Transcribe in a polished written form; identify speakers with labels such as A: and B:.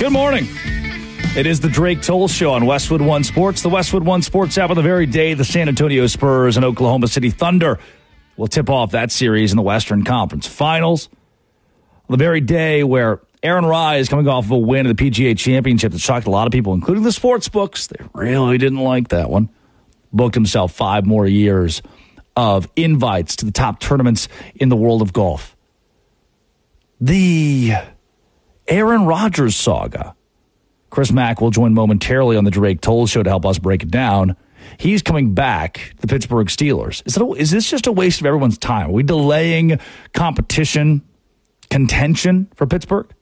A: Good morning. It is the Drake Toll Show on Westwood One Sports. The Westwood One Sports app on the very day the San Antonio Spurs and Oklahoma City Thunder will tip off that series in the Western Conference Finals. The very day where Aaron Rai is coming off of a win at the PGA Championship that shocked a lot of people, including the sports books. They really didn't like that one. Booked himself 5 more years of invites to the top tournaments in the world of golf. The Aaron Rodgers saga. Chris Mack will join momentarily on the Drake Toll Show to help us break it down. He's coming back to the Pittsburgh Steelers. Is this just a waste of everyone's time? Are we delaying contention for Pittsburgh?